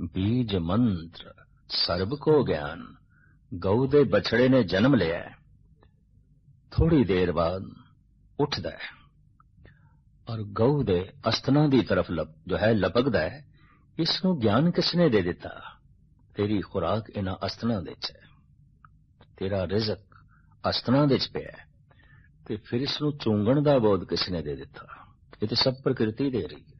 बीज मंत्र सर्ब को ज्ञान, गऊ दे बछड़े ने जन्म लिया, थोड़ी देर बाद उठदा है और गऊ दे अस्तना दी तरफ जो है लपकदा है। इसनू ज्ञान किसने दे दिता? तेरी खुराक इन्हां अस्तना दे च है, तेरा रिजक अस्तना दे च पिया है, ते फिर इसनू चूंगण दा बोध किसने दे दिता? ये तो सब प्रकृति दे रही है।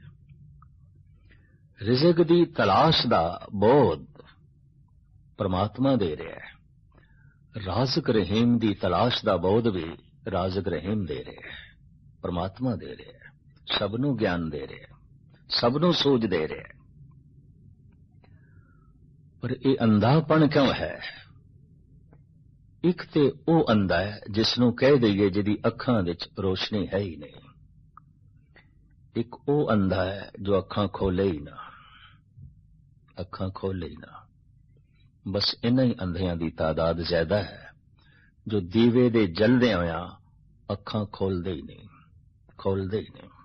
रिजक दी तलाश दा बोध परमात्मा दे रहा है। राज़िक रहीम दी तलाश दा बोध भी राज़िक रहीम दे रहा है, परमात्मा दे रहा है। सबनू ज्ञान दे रहा है, सबनू सूझ दे रहा है। पर ये अंधापन क्यों है? एक ते ओ अंधा है जिसनू कह दईए जिहदी अखां विच रोशनी है ही नहीं, एक ओ अंधा है जो अखां खोले ही ना, अखां खोले ही ना। बस इन्हां ही अंधियां दी तादाद ज्यादा है जो दीवे दे जलदे होया अखां खोलदे ही नहीं, खोलदे ही नहीं,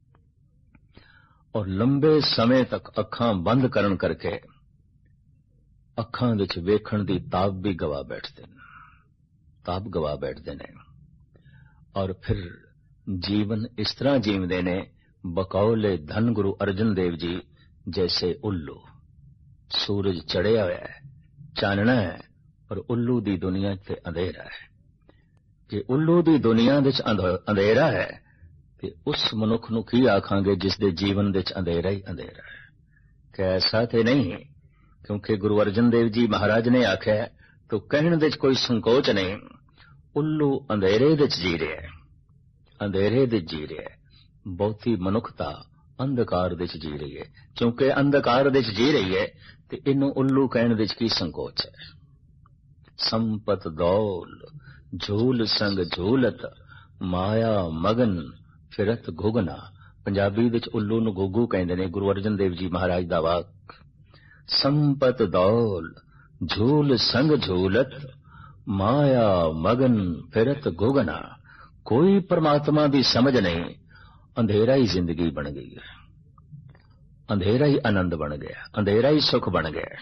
और लंबे समय तक अखां बंद करन करके अखां विच वेखण दी ताब भी गवा बैठदे ने, ताब गवा बैठदे ने। और फिर जीवन इस तरह जीवदे ने बकौले धन गुरु अर्जन देव जी जैसे उल्लू। सूरज चढ़िया हुआ है, चानना है, पर उल्लू दी दुनिया ते अंधेरा है। जे उल्लू दी दुनिया विच अंधेरा है ते उस मनुख नूं की आखांगे जिस दे जीवन विच अंधेरा ही अंधेरा है? कैसा ते नहीं, क्योंकि गुरु अर्जन देव जी महाराज ने आख्या तो कहण विच कोई संकोच नहीं। उल्लू अंधेरे विच जी रहा है, अंधेरे विच जी रहा है। बहुती मनुखता अंधकार विच जी रही है, क्योंकि अंधकार विच जी रही है ते इनू उल्लू कहण विच की संकोच है? संपत दौल झूल संग झूलत, माया मगन फिरत घुगना। पंजाबी विच उल्लू नूं घुग्गू कहंदे ने, गुरु अर्जन देव जी महाराज दा वाक। संपत दौल झूल संग झूलत, माया मगन फिरत घुगना। कोई परमात्मा दी समझ नहीं, अंधेरा ही जिंदगी बन गई है, अंधेरा ही आनंद बन गया, अंधेरा ही सुख बन गया।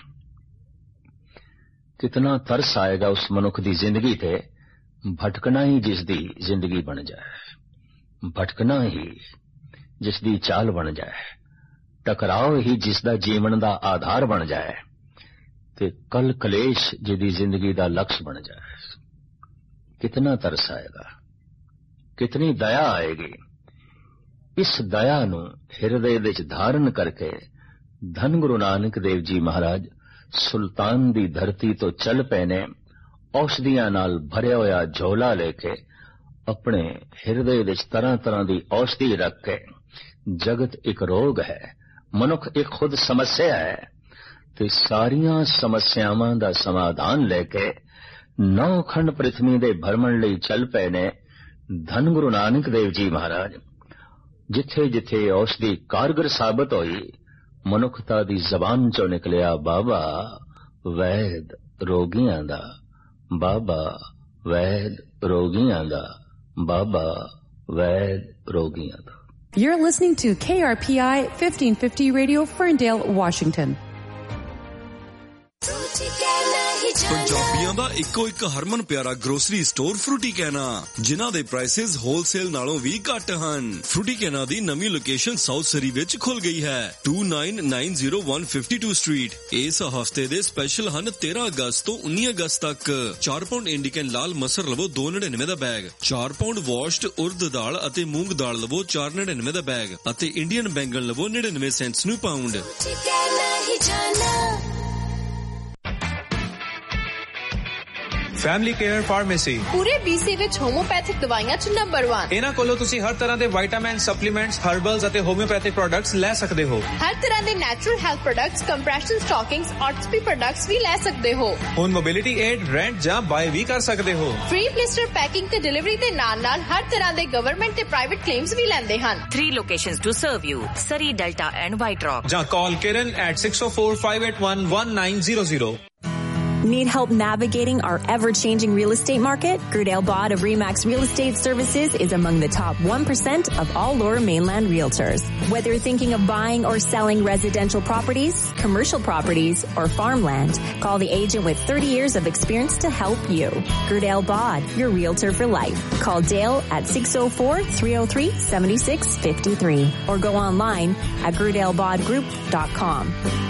कितना तरस आएगा उस मनुख दी जिंदगी थे, भटकना ही जिसदी जिंदगी बन जाए, भटकना ही जिसदी चाल बन जाए, टकराव ही जिसदा जीवन दा आधार बन जाए, ते कल कलेश जिदी जिंदगी दा लक्ष्य बन जाए। कितना तरस आएगा, कितनी दया आएगी। इस दया नू हिरदे विच धारण करके धन गुरु नानक देव जी महाराज सुल्तान दी धरती तो चल पैने, औषधियां नाल भरिया होया झोला लेके अपने हिरदे विच तरह तरह दी औषधि रख के। जगत एक रोग है, मनुख एक खुद समस्या है, ते सारियां समस्यावां दा समाधान लेके 9 खंड पृथ्वी दे भरमण लई चल पैने धन गुरु नानक देव जी महाराज। जिथे जिथे औषधि कारगर साबित होई, मनुखता दी जबान चो निकलिया बाबा वैद रोगियां दा, बाबा वैद रोगियां दा, बाबा वैद रोगियां दा। You're listening to KRPI 1550 Radio, Ferndale, Washington. पंजाबियों दा इको एक हरमन प्यारा ग्रोसरी स्टोर फ्रूटी कहना, जिन्हां दे प्राइसेस होलसेल नालों भी घट हन। फ्रूटी कहना दी नवी लोकेशन साउथ सरी विच खुल गई है, 2990 स्ट्रीट। इस हफ्ते दे स्पेशल हन 13 अगस्त तो 19 अगस्त तक। 4 पाउंड इंडिकन लाल मसर लवो 2.99 दा बैग, 4 पाउंड वॉश्ड उर्द दाल अते मूंग दाल लवो 4.99 दा बैग, अते इंडियन बैंगन लवो 99 सेंट्स नू पाउंड। फैमिली केयर फार्मेसी पूरे BC विच होम्योपैथिक दवाइयां च नंबर 1। इन्हां कोलों तुसी हर तरह दे विटामिन, सप्लीमेंट्स, हर्बल्स अते होम्योपैथिक प्रोडक्ट्स ले सकदे हो। हर तरह दे natural health products, compression stockings, ऑर्थोपी products भी ले सकदे हो। हुण मोबिलिटी एड रेंट जां बाय भी कर सकदे हो। फ्री ब्लिस्टर पैकिंग ते डिलीवरी दे नाल-नाल हर तरह दे गवर्नमेंट ते प्राइवेट क्लेम्स भी लैंदे हन। 3 locations to serve you: Surrey, Delta and White Rock. जां call Kiran at 604-581-1900। Need help navigating our ever-changing real estate market? Gerdale Bod of RE/MAX Real Estate Services is among the top 1% of all Lower Mainland realtors. Whether you're thinking of buying or selling residential properties, commercial properties, or farmland, call the agent with 30 years of experience to help you. Gerdale Bod, your realtor for life. Call Dale at 604-303-7653 or go online at GerdaleBodGroup.com.